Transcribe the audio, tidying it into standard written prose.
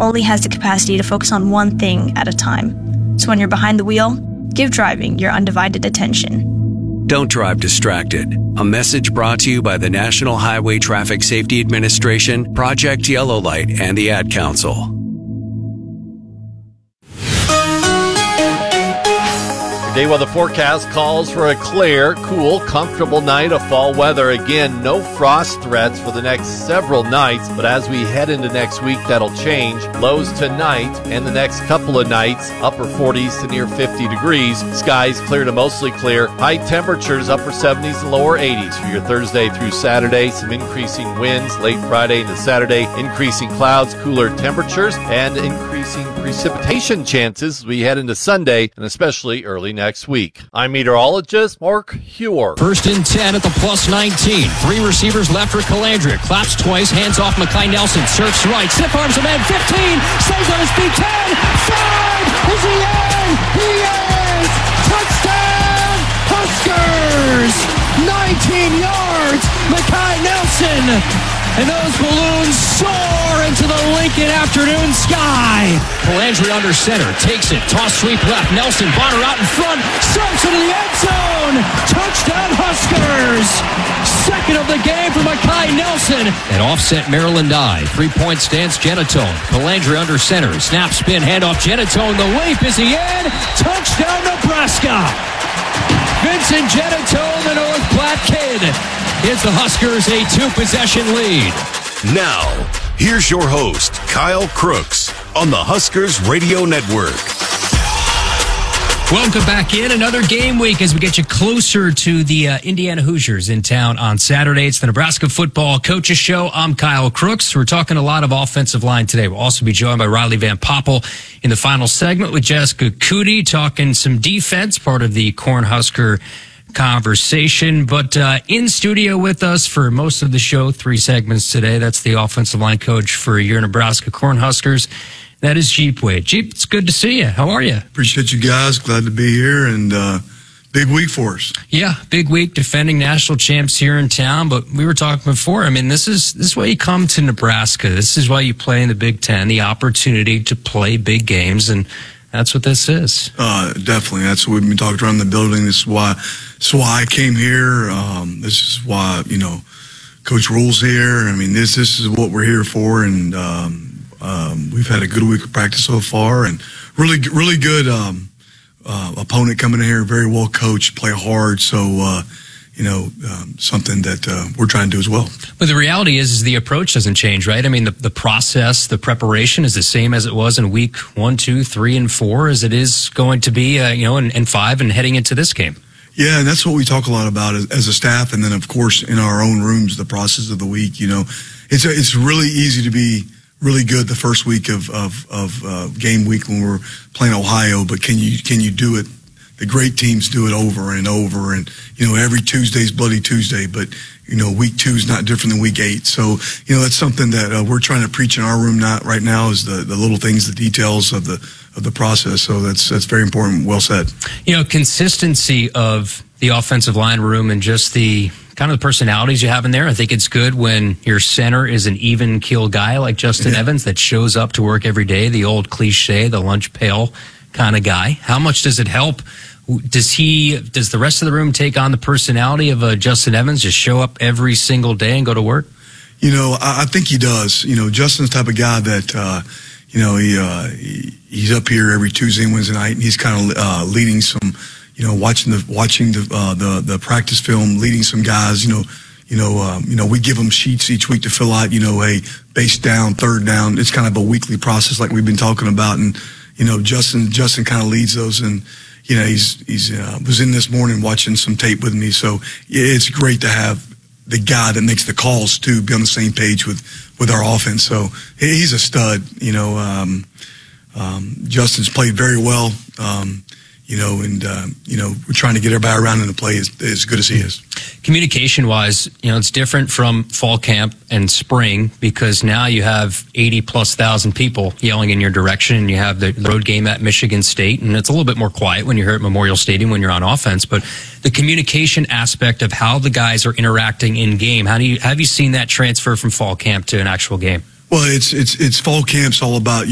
only has the capacity to focus on one thing at a time. So when you're behind the wheel, give driving your undivided attention. Don't drive distracted. A message brought to you by the National Highway Traffic Safety Administration, Project Yellow Light, and the Ad Council. Day weather forecast calls for a clear, cool, comfortable night of fall weather. Again, no frost threats for the next several nights, but as we head into next week, that'll change. Lows tonight and the next couple of nights, upper 40s to near 50 degrees. Skies clear to mostly clear. High temperatures, upper 70s to lower 80s for your Thursday through Saturday. Some increasing winds late Friday into Saturday. Increasing clouds, cooler temperatures, and increasing precipitation chances as we head into Sunday and especially early next week. I'm meteorologist Mark Hewer. First and 10 at the plus 19. Three receivers left for Calandria. Claps twice, hands off Makai Nelson. Surfs right, stiff arms him in. 15, stays on his feet. 10, 5, is he in? He is! Touchdown, Huskers! 19 yards, Makai Nelson! And those balloons soar into the Lincoln afternoon sky. Calandria under center, takes it, toss sweep left. Nelson, Bonner out in front, surfs into the end zone. Touchdown Huskers. Second of the game for Makai Nelson. An offset Maryland I. 3-point stance Genitone. Calandria under center, snap spin, handoff Genitone. The leap, is he in? Touchdown Nebraska. Vincent Genitone, the North Platte kid, gives the Huskers a 2-possession lead. Now, here's your host, Kyle Crooks, on the Huskers Radio Network. Welcome back in another game week as we get you closer to the Indiana Hoosiers in town on Saturday. It's the Nebraska Football Coaches Show. I'm Kyle Crooks. We're talking a lot of offensive line today. We'll also be joined by Riley Van Poppel in the final segment with Jessica Cootie talking some defense, part of the Cornhusker conversation. But in studio with us for most of the show, 3 segments today. That's the offensive line coach for your Nebraska Cornhuskers. That is Jeep Wade. Jeep, it's good to see you. How are you? Appreciate you guys. Glad to be here, and big week for us. Yeah, big week, defending national champs here in town. But we were talking before. I mean, this is why you come to Nebraska. This is why you play in the Big Ten, the opportunity to play big games, and that's what this is. Definitely. That's what we've been talking around the building. This is why I came here. This is why, Coach Rule's here. I mean, this is what we're here for, and we've had a good week of practice so far, and really good opponent coming in here, very well coached, play hard. So, something that we're trying to do as well. But the reality is the approach doesn't change, right? I mean, the process, the preparation is the same as it was in week 1, 2, 3, and 4 as it is going to be, in 5 and heading into this game. Yeah, and that's what we talk a lot about as a staff, and then of course in our own rooms, the process of the week. It's really easy to be really good the first week of game week when we're playing Ohio, but can you do it? The great teams do it over and over, and every Tuesday's Bloody Tuesday, but week 2 is not different than week 8. So that's something that we're trying to preach in our room right now is the little things, the details of the process. So that's very important. Well said. Consistency of the offensive line room and just the kind of the personalities you have in there. I think it's good when your center is an even keel guy like Justin Evans that shows up to work every day, the old cliche, the lunch pail kind of guy. How much does it help? Does the rest of the room take on the personality of Justin Evans, just show up every single day and go to work? I think he does. Justin's the type of guy that, he's up here every Tuesday and Wednesday night, and he's kind of leading some, watching the practice film, leading some guys. We give them sheets each week to fill out. Hey, base down, third down. It's kind of a weekly process like we've been talking about, and Justin kind of leads those, and he's was in this morning watching some tape with me. So it's great to have the guy that makes the calls too be on the same page with our offense. So he's a stud. Justin's played very well. We're trying to get everybody around in the play as good as he is. Communication-wise, it's different from fall camp and spring because now you have 80,000+ people yelling in your direction, and you have the road game at Michigan State, and it's a little bit more quiet when you're here at Memorial Stadium when you're on offense. But the communication aspect of how the guys are interacting in game, have you seen that transfer from fall camp to an actual game? Well, it's fall camp's all about